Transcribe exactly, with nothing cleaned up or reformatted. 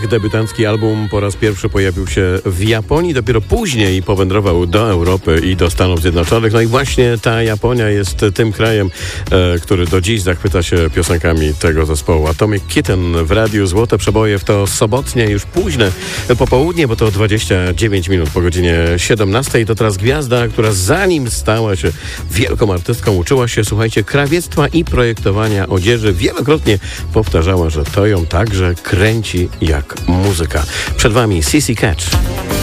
debiutancki album po raz pierwszy pojawił się w Japonii, dopiero później powędrował do Europy i do Stanów Zjednoczonych. No i właśnie ta Japonia jest tym krajem, e, który do dziś zachwyca się piosenkami tego zespołu. Atomic Kitten w radiu Złote Przeboje w to sobotnie, już późne popołudnie, bo to dwadzieścia dziewięć minut po godzinie siedemnastej. To teraz gwiazda, która zanim stała się wielką artystką, uczyła się, słuchajcie, krawiectwa i projektowania odzieży. Wielokrotnie powtarzała, że to ją także kręci jak muzyka. Przed wami C C Catch.